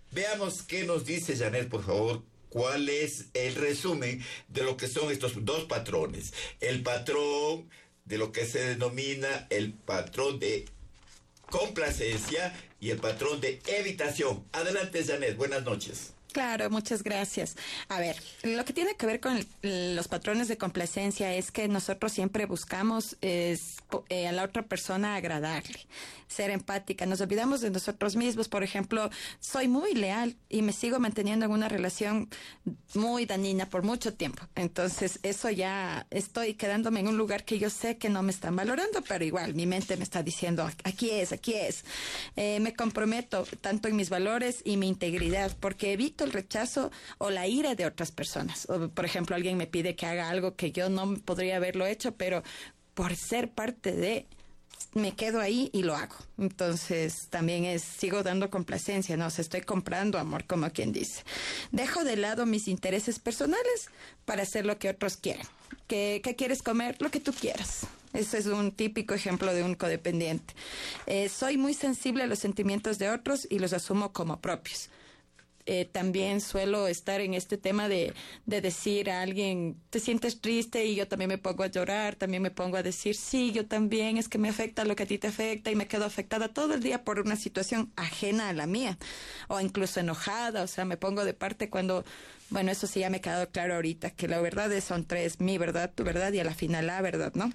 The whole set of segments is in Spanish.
Veamos qué nos dice Janet, por favor. ¿Cuál es el resumen de lo que son estos dos patrones? El patrón de lo que se denomina el patrón de complacencia y el patrón de evitación. Adelante, Janet, buenas noches. Claro, muchas gracias. A ver, lo que tiene que ver con los patrones de complacencia es que nosotros siempre buscamos a la otra persona agradarle, ser empática. Nos olvidamos de nosotros mismos. Por ejemplo, soy muy leal y me sigo manteniendo en una relación muy dañina por mucho tiempo. Entonces, eso ya estoy quedándome en un lugar que yo sé que no me están valorando, pero igual mi mente me está diciendo, aquí es. Me comprometo tanto en mis valores y mi integridad, porque evito el rechazo o la ira de otras personas. O, por ejemplo, alguien me pide que haga algo que yo no podría haberlo hecho, pero por ser parte de, me quedo ahí y lo hago. Entonces, también sigo dando complacencia, ¿no? O sea, estoy comprando amor, como quien dice. Dejo de lado mis intereses personales para hacer lo que otros quieren. ¿Qué quieres comer? Lo que tú quieras. Ese es un típico ejemplo de un codependiente. Soy muy sensible a los sentimientos de otros y los asumo como propios. También suelo estar en este tema de decir a alguien, te sientes triste, y yo también me pongo a llorar, también me pongo a decir, sí, yo también, es que me afecta lo que a ti te afecta, y me quedo afectada todo el día por una situación ajena a la mía, o incluso enojada. O sea, me pongo de parte cuando, bueno, eso sí ya me ha quedado claro ahorita, que la verdad son tres: mi verdad, tu verdad y a la final la verdad, ¿no?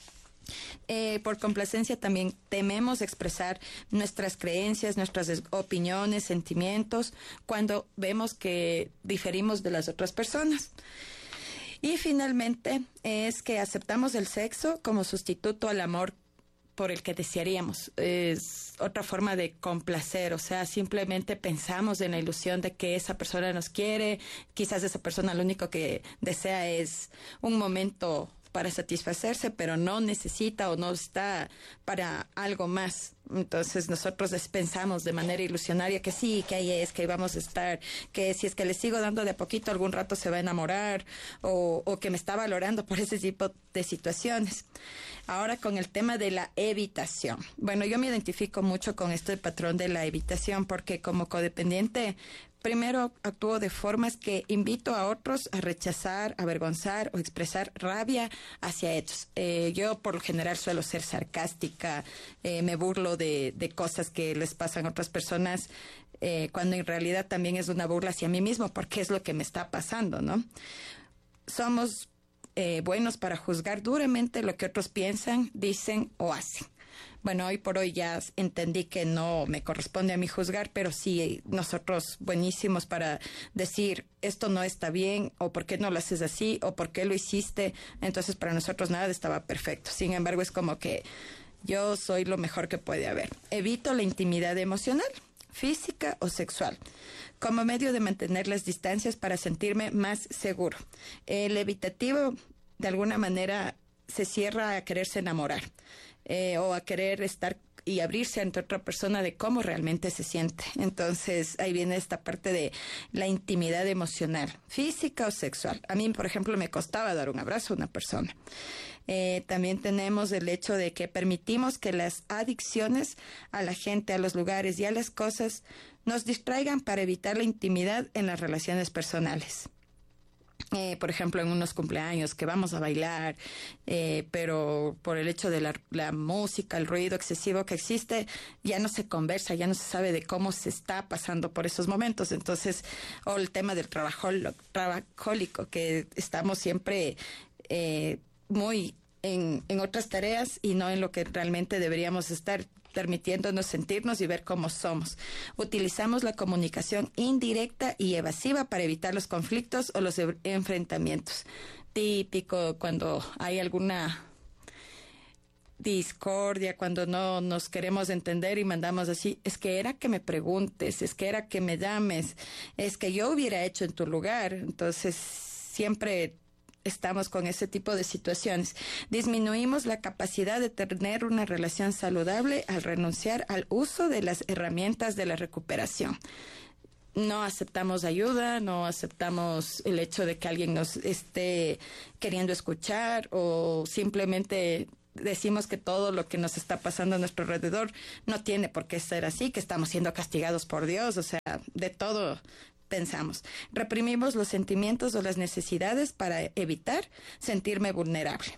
Por complacencia también tememos expresar nuestras creencias, nuestras opiniones, sentimientos, cuando vemos que diferimos de las otras personas. Y finalmente es que aceptamos el sexo como sustituto al amor por el que desearíamos. Es otra forma de complacer. O sea, simplemente pensamos en la ilusión de que esa persona nos quiere. Quizás esa persona lo único que desea es un momento para satisfacerse, pero no necesita o no está para algo más. Entonces nosotros pensamos de manera ilusionaria que sí, que ahí es, que ahí vamos a estar, que si es que le sigo dando de a poquito algún rato se va a enamorar, o que me está valorando por ese tipo de situaciones. Ahora, con el tema de la evitación. Bueno, yo me identifico mucho con este patrón de la evitación, porque como codependiente, primero actúo de formas que invito a otros a rechazar, avergonzar o expresar rabia hacia ellos. Yo por lo general suelo ser sarcástica, me burlo de cosas que les pasan a otras personas, cuando en realidad también es una burla hacia mí mismo, porque es lo que me está pasando, ¿no? Somos buenos para juzgar duramente lo que otros piensan, dicen o hacen. Bueno, hoy por hoy ya entendí que no me corresponde a mí juzgar, pero sí nosotros buenísimos para decir, esto no está bien, o por qué no lo haces así, o por qué lo hiciste. Entonces, para nosotros nada estaba perfecto. Sin embargo, es como que yo soy lo mejor que puede haber. Evito la intimidad emocional, física o sexual, como medio de mantener las distancias para sentirme más seguro. El evitativo, de alguna manera, se cierra a quererse enamorar, o a querer estar y abrirse ante otra persona de cómo realmente se siente. Entonces, ahí viene esta parte de la intimidad emocional, física o sexual. A mí, por ejemplo, me costaba dar un abrazo a una persona. También tenemos el hecho de que permitimos que las adicciones a la gente, a los lugares y a las cosas nos distraigan para evitar la intimidad en las relaciones personales. Por ejemplo, en unos cumpleaños que vamos a bailar, pero por el hecho de la música, el ruido excesivo que existe, ya no se conversa, ya no se sabe de cómo se está pasando por esos momentos. Entonces, o el tema del trabajólico, que estamos siempre muy en otras tareas y no en lo que realmente deberíamos estar, permitiéndonos sentirnos y ver cómo somos. Utilizamos la comunicación indirecta y evasiva para evitar los conflictos o los enfrentamientos. Típico cuando hay alguna discordia, cuando no nos queremos entender y mandamos así, es que era que me preguntes, es que era que me llames, es que yo hubiera hecho en tu lugar. Entonces, siempre estamos con ese tipo de situaciones. Disminuimos la capacidad de tener una relación saludable al renunciar al uso de las herramientas de la recuperación. No aceptamos ayuda, no aceptamos el hecho de que alguien nos esté queriendo escuchar, o simplemente decimos que todo lo que nos está pasando a nuestro alrededor no tiene por qué ser así, que estamos siendo castigados por Dios, o sea, de todo pensamos. Reprimimos los sentimientos o las necesidades para evitar sentirme vulnerable.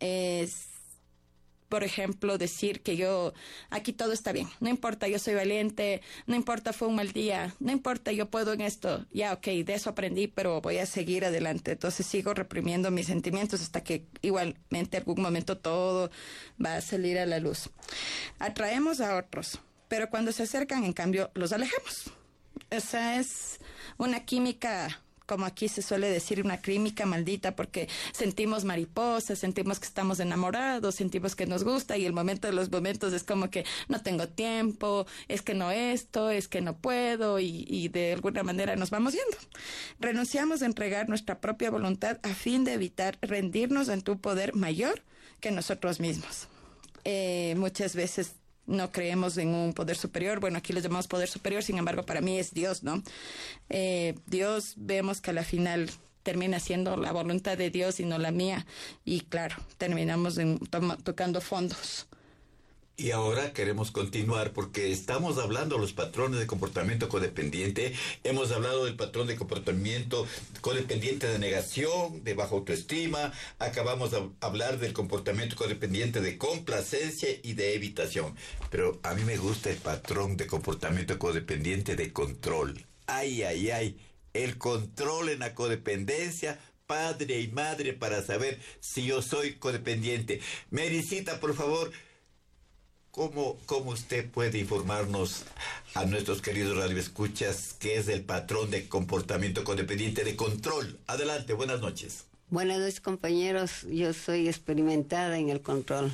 Por ejemplo, decir que aquí todo está bien, no importa, yo soy valiente, no importa, fue un mal día, no importa, yo puedo en esto, ya, ok, de eso aprendí, pero voy a seguir adelante. Entonces sigo reprimiendo mis sentimientos hasta que igualmente algún momento todo va a salir a la luz. Atraemos a otros, pero cuando se acercan, en cambio, los alejamos. Esa es una química, como aquí se suele decir, una química maldita, porque sentimos mariposas, sentimos que estamos enamorados, sentimos que nos gusta, y el momento de los momentos es como que no tengo tiempo, es que no esto, es que no puedo, y de alguna manera nos vamos yendo. Renunciamos a entregar nuestra propia voluntad a fin de evitar rendirnos ante un poder mayor que nosotros mismos. Muchas veces no creemos en un poder superior. Bueno, aquí les llamamos poder superior, sin embargo, para mí es Dios, ¿no? Dios, vemos que a la final termina siendo la voluntad de Dios y no la mía. Y claro, terminamos tocando fondos. Y ahora queremos continuar porque estamos hablando de los patrones de comportamiento codependiente. Hemos hablado del patrón de comportamiento codependiente de negación, de baja autoestima. Acabamos de hablar del comportamiento codependiente de complacencia y de evitación. Pero a mí me gusta el patrón de comportamiento codependiente de control. Ay, ay, ay. El control en la codependencia, padre y madre, para saber si yo soy codependiente. Mericita, por favor, ¿cómo usted puede informarnos a nuestros queridos radioescuchas qué es el patrón de comportamiento codependiente de control? Adelante, buenas noches. Buenas noches, compañeros. Yo soy experimentada en el control.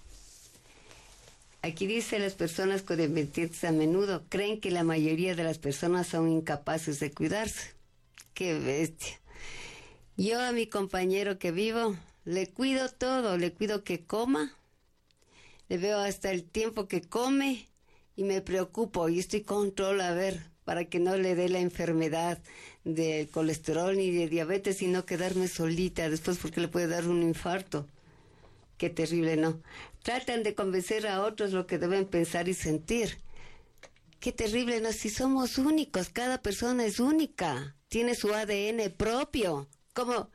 Aquí dice, las personas codependientes a menudo creen que la mayoría de las personas son incapaces de cuidarse. ¡Qué bestia! Yo a mi compañero que vivo le cuido todo, le cuido que coma, le veo hasta el tiempo que come y me preocupo y estoy control a ver para que no le dé la enfermedad del colesterol ni de diabetes y no quedarme solita después porque le puede dar un infarto. Qué terrible, ¿no? Tratan de convencer a otros lo que deben pensar y sentir. Qué terrible, ¿no? Si somos únicos, cada persona es única, tiene su ADN propio. ¿Cómo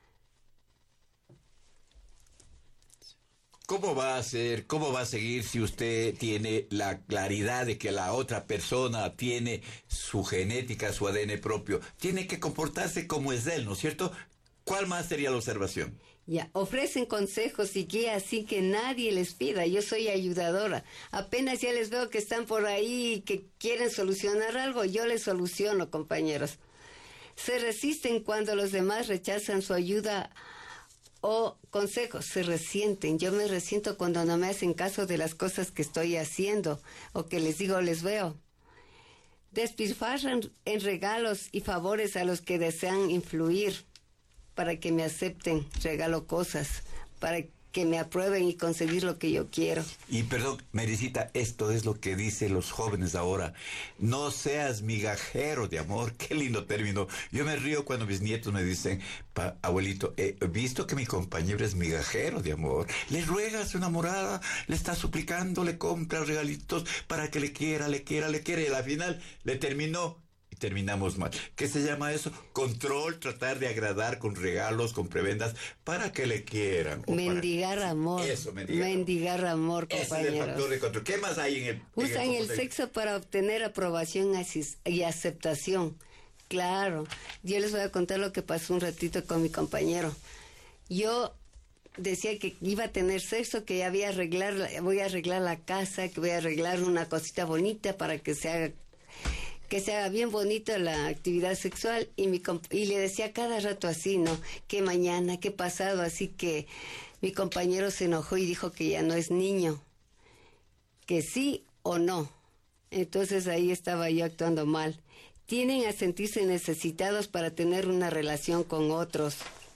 va a ser, cómo va a seguir si usted tiene la claridad de que la otra persona tiene su genética, su ADN propio? Tiene que comportarse como es él, ¿no es cierto? ¿Cuál más sería la observación? Ya, ofrecen consejos y guías sin que nadie les pida. Yo soy ayudadora. Apenas ya les veo que están por ahí y que quieren solucionar algo, yo les soluciono, compañeros. Se resisten cuando los demás rechazan su ayuda o consejos, se resienten. Yo me resiento cuando no me hacen caso de las cosas que estoy haciendo o que les digo, les veo. Despilfarran en regalos y favores a los que desean influir para que me acepten. Regalo cosas para que me aprueben y conseguir lo que yo quiero. Y perdón, Mericita, esto es lo que dicen los jóvenes ahora. No seas migajero de amor. Qué lindo término. Yo me río cuando mis nietos me dicen, abuelito, he visto que mi compañero es migajero de amor. Le ruega a su enamorada, le está suplicando, le compra regalitos para que le quiera, y al final le terminó. Terminamos mal. ¿Qué se llama eso? Control, tratar de agradar con regalos, con prebendas, para que le quieran. Mendigar amor. Eso, mendigar amor, compañeros. Ese es el factor de control. ¿Qué más hay en el... Usan el sexo para obtener aprobación y aceptación. Claro. Yo les voy a contar lo que pasó un ratito con mi compañero. Yo decía que iba a tener sexo, que ya voy a arreglar la casa, que voy a arreglar una cosita bonita para que se haga bien bonita la actividad sexual, y le decía cada rato así, ¿no? Que mañana, que pasado, así que mi compañero se enojó y dijo que ya no es niño, que sí o no. Entonces ahí estaba yo actuando mal. Tienden a sentirse necesitados para tener una relación con otros.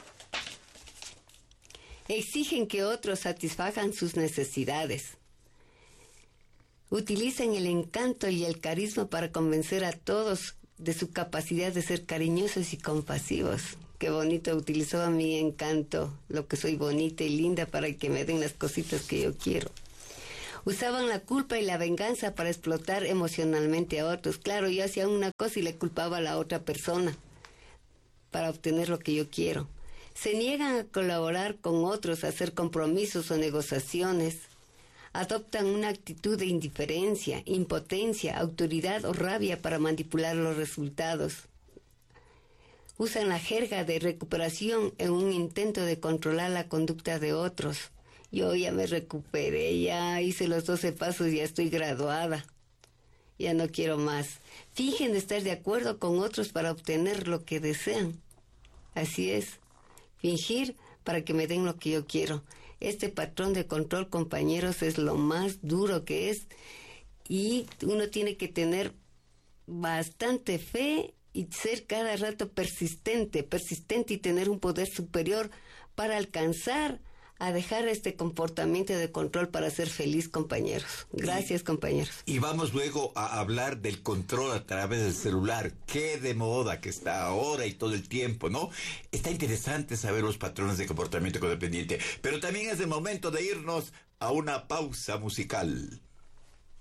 Exigen que otros satisfagan sus necesidades. Utilizan el encanto y el carisma para convencer a todos de su capacidad de ser cariñosos y compasivos. qué bonito, utilizaba mi encanto, lo que soy bonita y linda para que me den las cositas que yo quiero. Usaban la culpa y la venganza para explotar emocionalmente a otros. Claro, yo hacía una cosa y le culpaba a la otra persona para obtener lo que yo quiero. Se niegan a colaborar con otros, a hacer compromisos o negociaciones. Adoptan una actitud de indiferencia, impotencia, autoridad o rabia para manipular los resultados. Usan la jerga de recuperación en un intento de controlar la conducta de otros. Yo ya me recuperé, ya hice los 12 pasos, ya estoy graduada. Ya no quiero más. Fingen estar de acuerdo con otros para obtener lo que desean. Así es. Fingir para que me den lo que yo quiero. Este patrón de control, compañeros, es lo más duro que es. Y uno tiene que tener bastante fe y ser cada rato persistente y tener un poder superior para alcanzar a dejar este comportamiento de control para ser feliz, compañeros. Gracias, compañeros. Y vamos luego a hablar del control a través del celular. Qué de moda que está ahora y todo el tiempo, ¿no? Está interesante saber los patrones de comportamiento codependiente, pero también es el momento de irnos a una pausa musical.